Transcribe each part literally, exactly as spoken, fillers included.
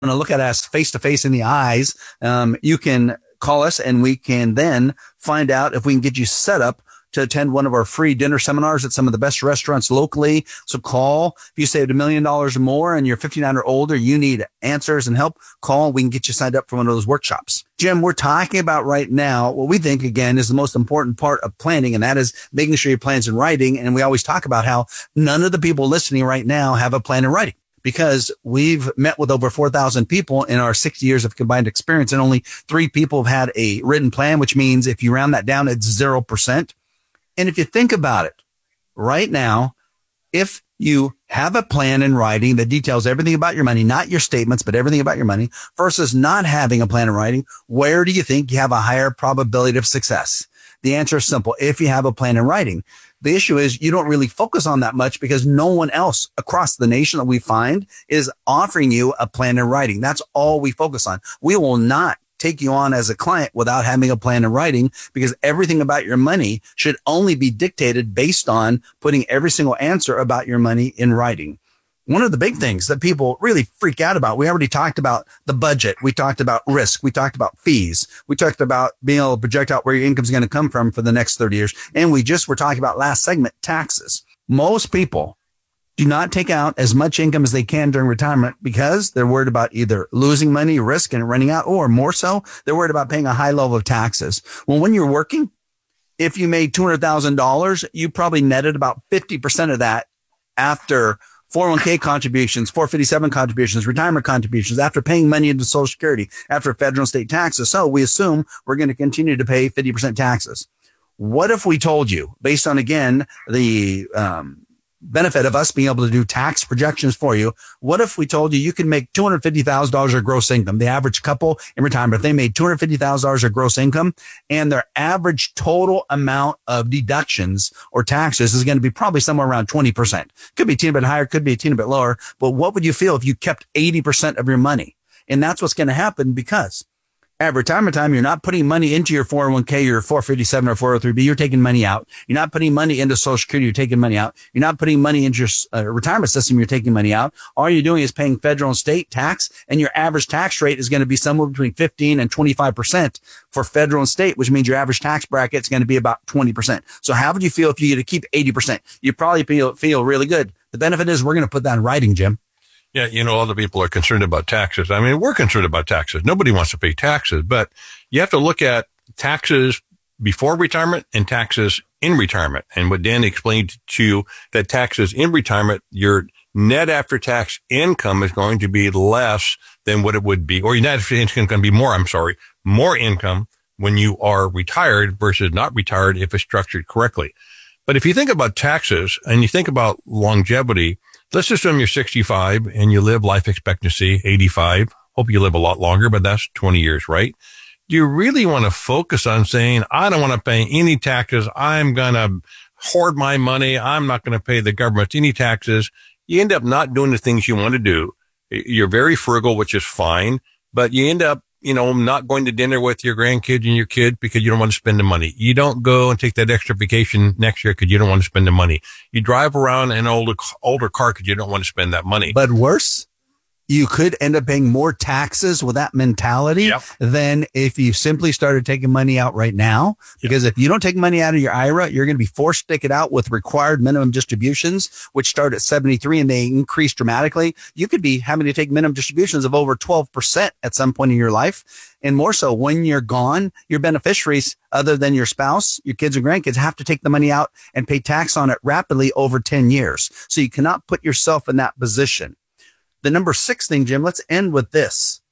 to look at us face to face in the eyes, um, you can call us and we can then find out if we can get you set up to attend one of our free dinner seminars at some of the best restaurants locally. So call. If you saved a million dollars or more and you're fifty-nine or older, you need answers and help, call. We can get you signed up for one of those workshops. Jim, we're talking about right now what we think, again, is the most important part of planning, and that is making sure your plan's in writing. And we always talk about how none of the people listening right now have a plan in writing, because we've met with over four thousand people in our sixty years of combined experience, and only three people have had a written plan, which means if you round that down, it's zero percent. And if you think about it right now, if you have a plan in writing that details everything about your money, not your statements, but everything about your money, versus not having a plan in writing, where do you think you have a higher probability of success? The answer is simple. If you have a plan in writing. The issue is you don't really focus on that much because no one else across the nation that we find is offering you a plan in writing. That's all we focus on. We will not take you on as a client without having a plan in writing, because everything about your money should only be dictated based on putting every single answer about your money in writing. One of the big things that people really freak out about, we already talked about the budget. We talked about risk. We talked about fees. We talked about being able to project out where your income is going to come from for the next thirty years. And we just were talking about last segment, taxes. Most people do not take out as much income as they can during retirement because they're worried about either losing money, risk, and running out, or more so, they're worried about paying a high level of taxes. Well, when you're working, if you made two hundred thousand dollars, you probably netted about fifty percent of that after four oh one k contributions, four fifty-seven contributions, retirement contributions, after paying money into Social Security, after federal and state taxes. So we assume we're going to continue to pay fifty percent taxes. What if we told you, based on, again, the um, benefit of us being able to do tax projections for you, what if we told you you can make two hundred fifty thousand dollars of gross income? The average couple in retirement, if they made two hundred fifty thousand dollars of gross income, and their average total amount of deductions or taxes is going to be probably somewhere around twenty percent. Could be a teeny bit higher, could be a teeny bit lower, but what would you feel if you kept eighty percent of your money? And that's what's going to happen, because at retirement time, you're not putting money into your four oh one k, your four fifty-seven or four oh three b. You're taking money out. You're not putting money into Social Security. You're taking money out. You're not putting money into your uh, retirement system. You're taking money out. All you're doing is paying federal and state tax, and your average tax rate is going to be somewhere between fifteen and twenty-five percent for federal and state, which means your average tax bracket is going to be about twenty percent. So how would you feel if you get to keep eighty percent? You probably feel, feel really good. The benefit is we're going to put that in writing, Jim. Yeah, you know, other people are concerned about taxes. I mean, we're concerned about taxes. Nobody wants to pay taxes, but you have to look at taxes before retirement and taxes in retirement. And what Dan explained to you, that taxes in retirement, your net after tax income is going to be less than what it would be, or your net after tax income can be more, I'm sorry, more income when you are retired versus not retired if it's structured correctly. But if you think about taxes and you think about longevity, let's assume you're sixty-five and you live life expectancy eighty-five. Hope you live a lot longer, but that's twenty years, right? Do you really want to focus on saying, I don't want to pay any taxes. I'm going to hoard my money. I'm not going to pay the government any taxes. You end up not doing the things you want to do. You're very frugal, which is fine, but you end up, you know, not going to dinner with your grandkids and your kid because you don't want to spend the money. You don't go and take that extra vacation next year because you don't want to spend the money. You drive around an older, older car because you don't want to spend that money. But worse, you could end up paying more taxes with that mentality yep. than if you simply started taking money out right now. Because yep. if you don't take money out of your I R A, you're going to be forced to take it out with required minimum distributions, which start at seventy-three and they increase dramatically. You could be having to take minimum distributions of over twelve percent at some point in your life. And more so, when you're gone, your beneficiaries, other than your spouse, your kids and grandkids, have to take the money out and pay tax on it rapidly over ten years. So you cannot put yourself in that position. The number six thing, Jim, let's end with this,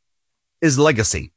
is legacy.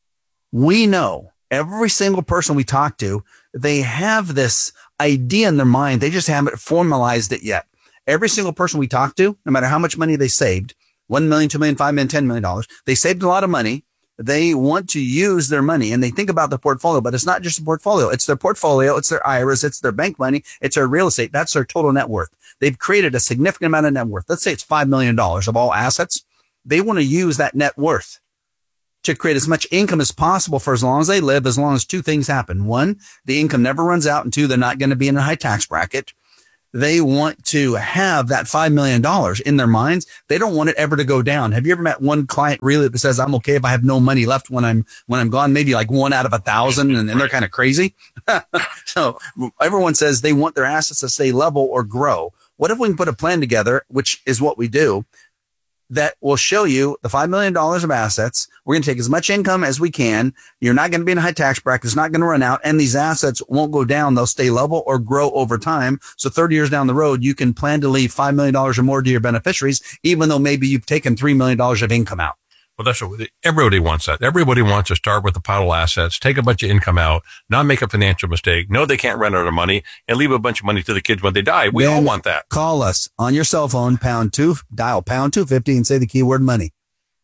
We know every single person we talk to, they have this idea in their mind. They just haven't formalized it yet. Every single person we talk to, no matter how much money they saved, one million, two million, five million, ten million dollars, they saved a lot of money. They want to use their money and they think about the portfolio, but it's not just a portfolio. It's their portfolio. It's their I R As. It's their bank money. It's their real estate. That's their total net worth. They've created a significant amount of net worth. Let's say it's five million dollars of all assets. They want to use that net worth to create as much income as possible for as long as they live, as long as two things happen. One, the income never runs out. And two, they're not going to be in a high tax bracket. they want to have that five million dollars in their minds. They don't want it ever to go down. Have you ever met one client really that says, I'm okay if I have no money left when I'm, when I'm gone? Maybe like one out of a thousand, and, and they're kind of crazy. So everyone says they want their assets to stay level or grow. What if we can put a plan together, which is what we do, that will show you the five million dollars of assets. We're going to take as much income as we can. You're not going to be in a high tax bracket. It's not going to run out. And these assets won't go down. They'll stay level or grow over time. So thirty years down the road, you can plan to leave five million dollars or more to your beneficiaries, even though maybe you've taken three million dollars of income out. Well, that's what everybody wants that. Everybody wants to start with a pile of assets, take a bunch of income out, not make a financial mistake, know they can't run out of money, and leave a bunch of money to the kids when they die. We Then all want that. Call us on your cell phone, pound two, dial pound two fifty and say the keyword money.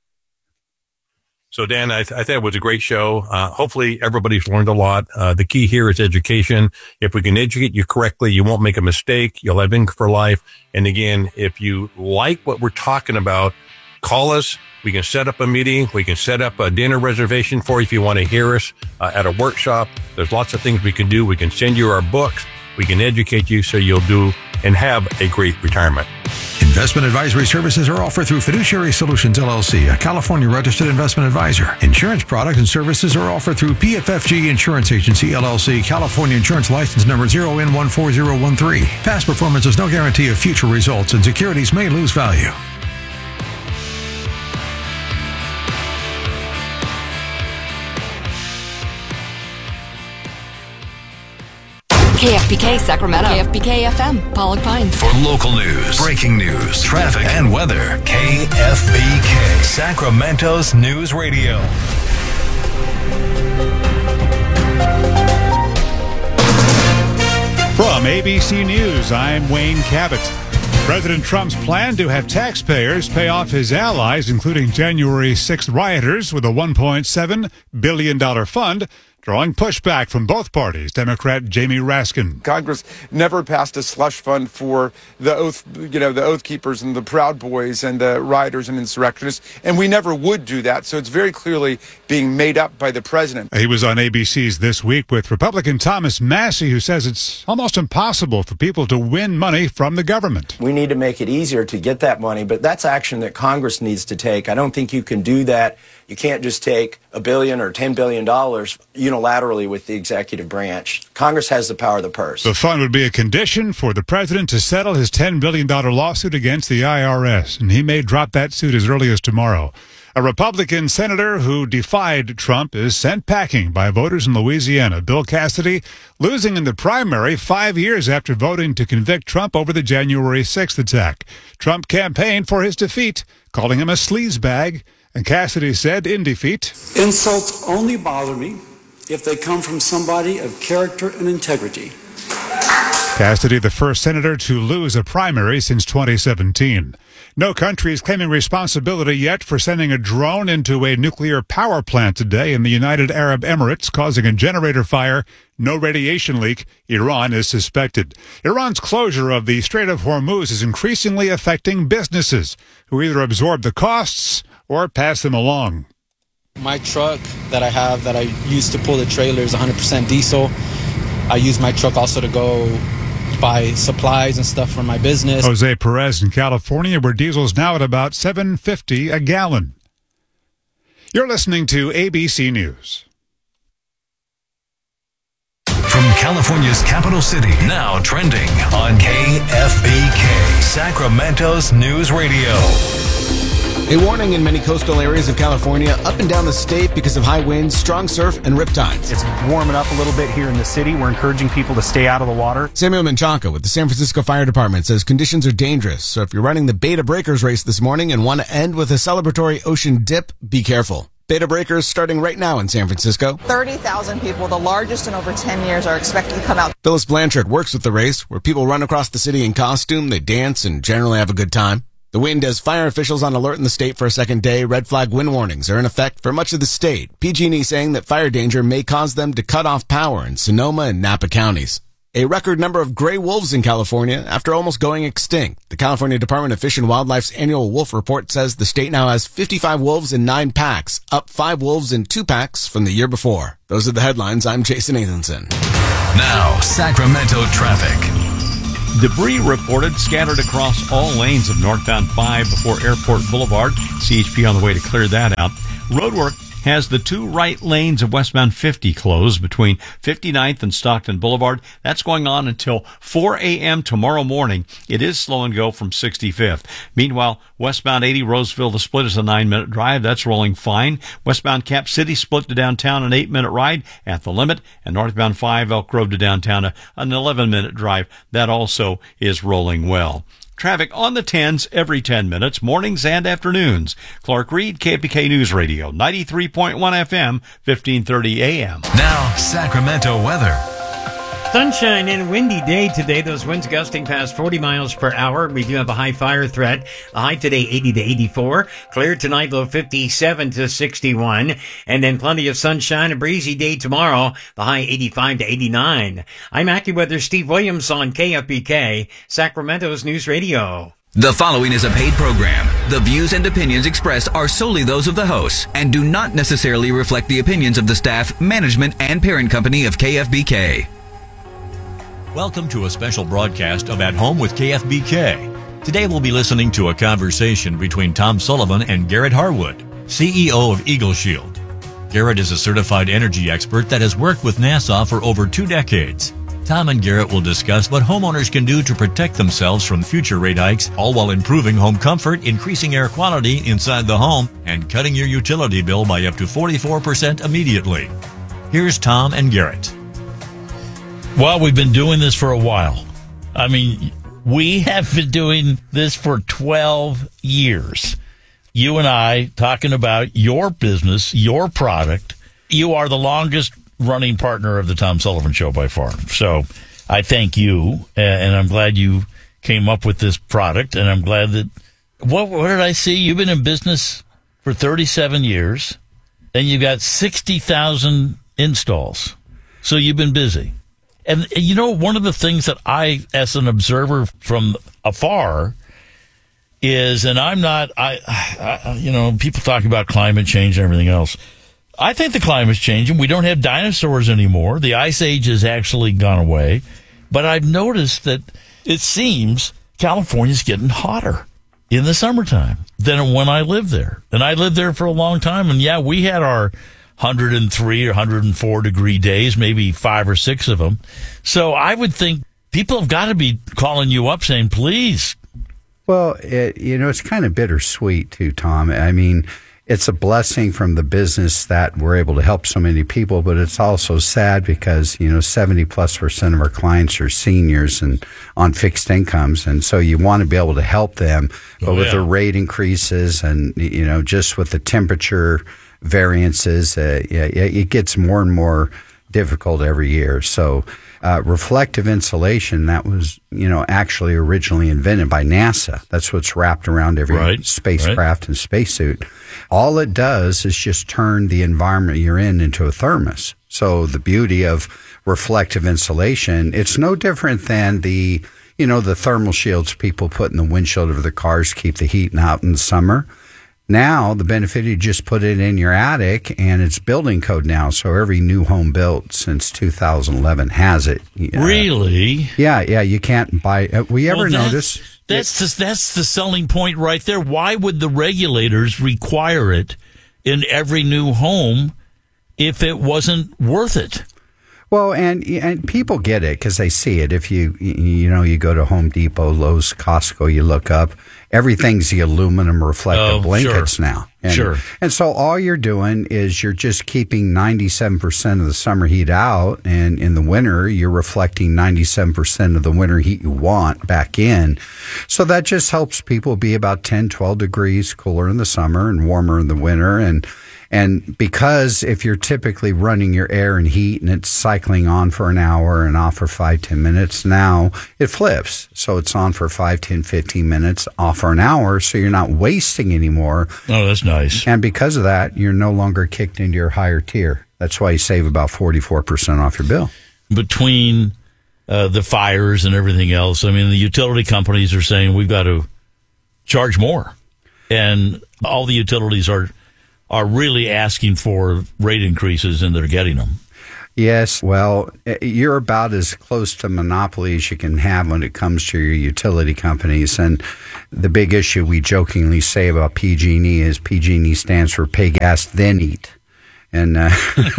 So, Dan, I, th- I thought it was a great show. Uh, hopefully everybody's learned a lot. Uh, the key here is education. If we can educate you correctly, you won't make a mistake. You'll have income for life. And again, if you like what we're talking about, call us. We can set up a meeting. We can set up a dinner reservation for you if you want to hear us uh, at a workshop. There's lots of things we can do. We can send you our books. We can educate you so you'll do and have a great retirement. Investment advisory services are offered through Fiduciary Solutions, L L C, a California registered investment advisor. Insurance products and services are offered through P F F G Insurance Agency, L L C, California Insurance License Number zero N one four zero one three. Past performance is no guarantee of future results, and securities may lose value. K F B K Sacramento. K F B K F M, Pollock Pines. For local news, breaking news, traffic, and weather, K F B K, Sacramento's News Radio. From A B C News, I'm Wayne Cabot. President Trump's plan to have taxpayers pay off his allies, including January sixth rioters, with a one point seven billion dollars fund, drawing pushback from both parties. Democrat Jamie Raskin. Congress never passed a slush fund for the oath, you know, the Oath Keepers and the Proud Boys and the rioters and insurrectionists, and we never would do that. So it's very clearly being made up by the president. He was on A B C's This Week with Republican Thomas Massie, who says it's almost impossible for people to win money from the government. We need to make it easier to get that money, but that's action that Congress needs to take. I don't think you can do that. You can't just take a billion or ten billion dollars unilaterally with the executive branch. Congress has the power of the purse. The fund would be a condition for the president to settle his ten billion dollars lawsuit against the I R S, and he may drop that suit as early as tomorrow. A Republican senator who defied Trump is sent packing by voters in Louisiana. Bill Cassidy losing in the primary five years after voting to convict Trump over the January sixth attack. Trump campaigned for his defeat, calling him a sleazebag. And Cassidy said in defeat, "Insults only bother me if they come from somebody of character and integrity." Cassidy, the first senator to lose a primary since twenty seventeen. No country is claiming responsibility yet for sending a drone into a nuclear power plant today in the United Arab Emirates, causing a generator fire. No radiation leak. Iran is suspected. Iran's closure of the Strait of Hormuz is increasingly affecting businesses who either absorb the costs or pass them along. My truck that I have that I use to pull the trailer is one hundred percent diesel. I use my truck also to go buy supplies and stuff for my business. Jose Perez in California, where diesel's now at about seven fifty a gallon. You're listening to A B C News. From California's capital city, now trending on K F B K, Sacramento's News Radio. A warning in many coastal areas of California up and down the state because of high winds, strong surf, and riptides. It's warming up a little bit here in the city. We're encouraging people to stay out of the water. Samuel Menchaca with the San Francisco Fire Department says conditions are dangerous. So if you're running the Beta Breakers race this morning and want to end with a celebratory ocean dip, be careful. Beta Breakers starting right now in San Francisco. thirty thousand people, the largest in over ten years, are expected to come out. Phyllis Blanchard works with the race, where people run across the city in costume, they dance, and generally have a good time. The wind has fire officials on alert in the state for a second day. Red flag wind warnings are in effect for much of the state. P G and E saying that fire danger may cause them to cut off power in Sonoma and Napa counties. A record number of gray wolves in California after almost going extinct. The California Department of Fish and Wildlife's annual wolf report says the state now has fifty-five wolves in nine packs, up five wolves in two packs from the year before. Those are the headlines. I'm Jason Nathanson. Now, Sacramento traffic. Debris reported scattered across all lanes of northbound five before Airport Boulevard. C H P on the way to clear that out. Roadwork has the two right lanes of westbound fifty closed between fifty-ninth and Stockton Boulevard. That's going on until four a.m. tomorrow morning. It is slow and go from sixty-fifth. Meanwhile, westbound eighty Roseville, the split is a nine-minute drive. That's rolling fine. Westbound Cap City split to downtown, an eight-minute ride at the limit. And northbound five Elk Grove to downtown, an eleven-minute drive. That also is rolling well. Traffic on the tens every ten minutes, mornings and afternoons. Clark Reed, K F B K News Radio, ninety-three point one F M, fifteen thirty A M. Now, Sacramento weather. Sunshine and windy day today. Those winds gusting past forty miles per hour. We do have a high fire threat. The high today, eighty to eighty-four. Clear tonight, low fifty-seven to sixty-one. And then plenty of sunshine. A breezy day tomorrow. The high eighty-five to eighty-nine. I'm AccuWeather Steve Williams on K F B K, Sacramento's News Radio. The following is a paid program. The views and opinions expressed are solely those of the hosts and do not necessarily reflect the opinions of the staff, management, and parent company of K F B K. Welcome to a special broadcast of At Home with K F B K. Today we'll be listening to a conversation between Tom Sullivan and Garrett Harwood, C E O of Eagle Shield. Garrett is a certified energy expert that has worked with NASA for over two decades. Tom and Garrett will discuss what homeowners can do to protect themselves from future rate hikes, all while improving home comfort, increasing air quality inside the home, and cutting your utility bill by up to forty-four percent immediately. Here's Tom and Garrett. Well, we've been doing this for a while. I mean, we have been doing this for twelve years. You and I talking about your business, your product. You are the longest running partner of the Tom Sullivan Show by far. So I thank you, and I'm glad you came up with this product, and I'm glad that, what, what did I see? You've been in business for thirty-seven years, and you got sixty thousand installs. So you've been busy. And, you know, one of the things that I, as an observer from afar, is, and I'm not, I, I, you know, people talk about climate change and everything else. I think the climate's changing. We don't have dinosaurs anymore. The ice age has actually gone away. But I've noticed that it seems California's getting hotter in the summertime than when I lived there. And I lived there for a long time. And, yeah, we had our one hundred three or one hundred four degree days, maybe five or six of them. So I would think people have got to be calling you up saying, please. Well, it, you know, it's kind of bittersweet too, Tom. I mean, it's a blessing from the business that we're able to help so many people, but it's also sad because, you know, seventy plus percent of our clients are seniors and on fixed incomes. And so you want to be able to help them, but oh, with yeah. the rate increases and, you know, just with the temperature variances, uh, yeah, it gets more and more difficult every year. So uh, reflective insulation, that was, you know, actually originally invented by NASA. That's what's wrapped around every right. spacecraft right. and spacesuit. All it does is just turn the environment you're in into a thermos. So the beauty of reflective insulation, it's no different than the, you know, the thermal shields people put in the windshield of their cars to keep the heat out in the summer. Now, the benefit, you just put it in your attic, and it's building code now, so every new home built since two thousand eleven has it. Uh, really? Yeah, yeah, you can't buy it. We ever well, that's, notice? That's, the, that's the selling point right there. Why would the regulators require it in every new home if it wasn't worth it? Well, and and people get it because they see it. If you, you know, you go to Home Depot, Lowe's, Costco, you look up, everything's the aluminum reflective oh, blankets sure. now. And, sure. And so all you're doing is you're just keeping ninety-seven percent of the summer heat out, and in the winter, you're reflecting ninety-seven percent of the winter heat you want back in. So that just helps people be about ten, twelve degrees cooler in the summer and warmer in the winter. And And because if you're typically running your air and heat and it's cycling on for an hour and off for five, ten minutes, now it flips. So it's on for five, ten, fifteen minutes, off for an hour. So you're not wasting anymore. Oh, that's nice. And because of that, you're no longer kicked into your higher tier. That's why you save about forty-four percent off your bill. Between uh, the fires and everything else, I mean, the utility companies are saying we've got to charge more. And all the utilities are are really asking for rate increases, and they're getting them. Yes, well, you're about as close to monopoly as you can have when it comes to your utility companies. And the big issue we jokingly say about P G and E is P G and E stands for pay gas, then eat. And uh,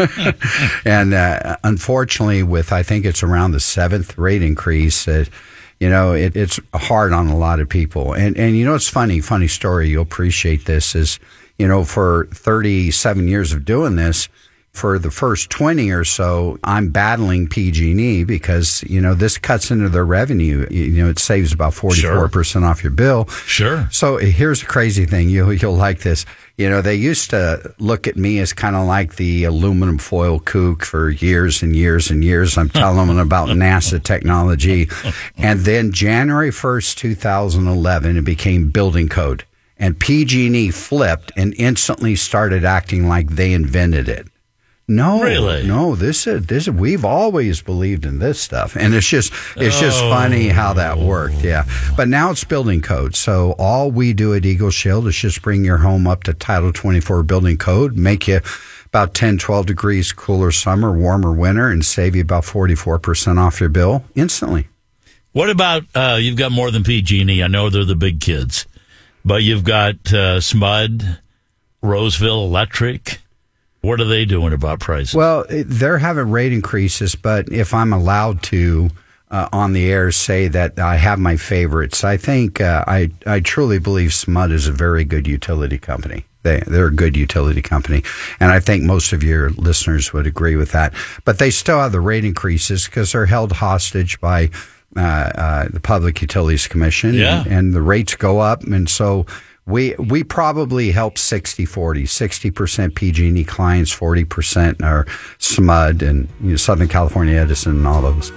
and uh, unfortunately, with I think it's around the seventh rate increase, uh, you know, it, it's hard on a lot of people. And, and you know, it's funny, funny story. You'll appreciate this is, you know, for thirty-seven years of doing this, for the first twenty or so, I'm battling P G and E because, you know, this cuts into their revenue. You know, it saves about forty-four percent sure. off your bill. Sure. So here's the crazy thing. You'll, you'll like this. You know, they used to look at me as kind of like the aluminum foil kook for years and years and years. I'm telling them about NASA technology. And then January first, two thousand eleven, it became building code. And P G and E flipped and instantly started acting like they invented it. No, really? No, this is, this is, we've always believed in this stuff. And it's just, it's oh. just funny how that worked. Yeah. But now it's building code. So all we do at Eagle Shield is just bring your home up to Title twenty-four building code, make you about ten, twelve degrees cooler summer, warmer winter, and save you about forty-four percent off your bill instantly. What about, uh, you've got more than P G and E. I know they're the big kids, but you've got uh, S M U D, Roseville Electric. What are they doing about prices? Well, they're having rate increases, but if I'm allowed to uh, on the air say that I have my favorites, I think uh, I I truly believe S M U D is a very good utility company. They, they're a good utility company, and I think most of your listeners would agree with that. But they still have the rate increases because they're held hostage by uh, uh, the Public Utilities Commission, yeah. and, and the rates go up, and so We we probably help sixty forty, sixty percent P G and E clients, forty percent are S M U D and you know, Southern California Edison and all those.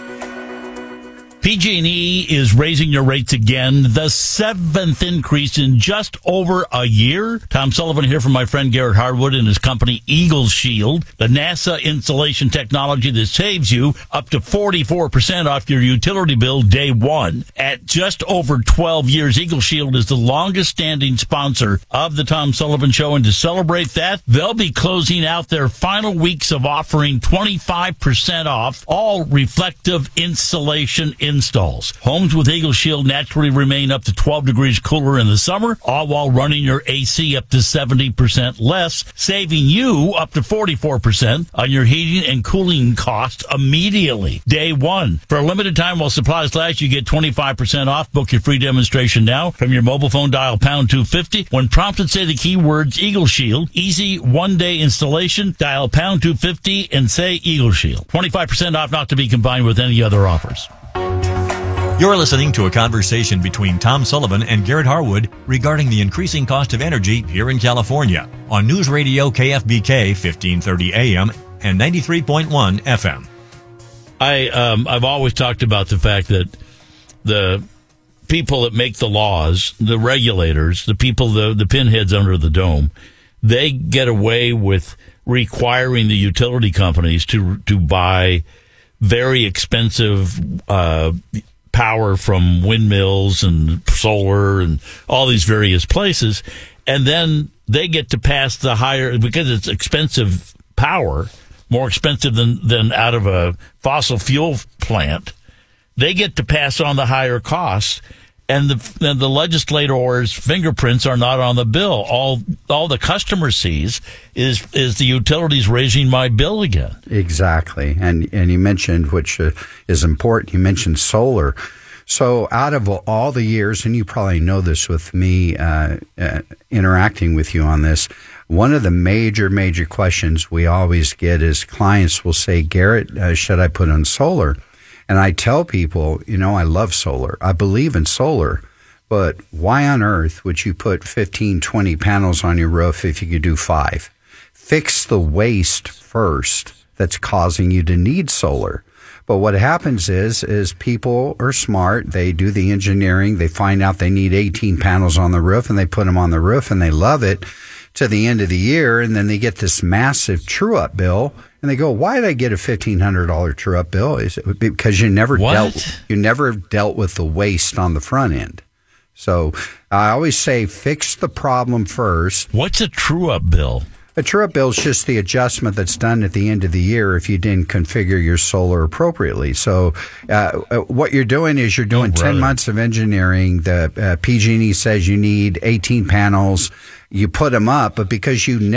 P G and E is raising your rates again, the seventh increase in just over a year. Tom Sullivan here from my friend Garrett Harwood and his company Eagle Shield, the NASA insulation technology that saves you up to forty-four percent off your utility bill day one. At just over twelve years, Eagle Shield is the longest standing sponsor of the Tom Sullivan Show, and to celebrate that, they'll be closing out their final weeks of offering twenty-five percent off all reflective insulation installs. Homes with Eagle Shield naturally remain up to twelve degrees cooler in the summer, all while running your A C up to seventy percent less, saving you up to forty-four percent on your heating and cooling costs immediately. Day one. For a limited time while supplies last, you get twenty-five percent off. Book your free demonstration now. From your mobile phone, dial pound two fifty. When prompted, say the keywords Eagle Shield. Easy one-day installation. Dial pound two fifty and say Eagle Shield. twenty-five percent off, not to be combined with any other offers. You're listening to a conversation between Tom Sullivan and Garrett Harwood regarding the increasing cost of energy here in California on News Radio K F B K fifteen thirty A M and ninety-three point one F M. I, um, I've always talked about the fact that the people that make the laws, the regulators, the people, the, the pinheads under the dome, they get away with requiring the utility companies to, to buy very expensive, uh, power from windmills and solar and all these various places, and then they get to pass the higher, because it's expensive power, more expensive than, than out of a fossil fuel plant, they get to pass on the higher costs, and the, and the legislators' fingerprints are not on the bill. All all the customer sees is is the utilities raising my bill again. Exactly, and and you mentioned, which uh, is important, you mentioned solar. So out of all the years, and you probably know this with me uh, uh, interacting with you on this, one of the major, major questions we always get is clients will say, Garrett, uh, should I put on solar? And I tell people, you know, I love solar. I believe in solar. But why on earth would you put fifteen, twenty panels on your roof if you could do five? Fix the waste first that's causing you to need solar. But what happens is, is people are smart. They do the engineering. They find out they need eighteen panels on the roof, and they put them on the roof, and they love it to the end of the year. And then they get this massive true-up bill, and they go, why did I get a fifteen hundred dollars true-up bill? Is it because you never what? dealt, you never dealt with the waste on the front end. So I always say, fix the problem first. What's a true-up bill? A true-up bill is just the adjustment that's done at the end of the year if you didn't configure your solar appropriately. So uh, what you're doing is you're doing oh, ten months of engineering. The uh, P G and E says you need eighteen panels. You put them up, but because you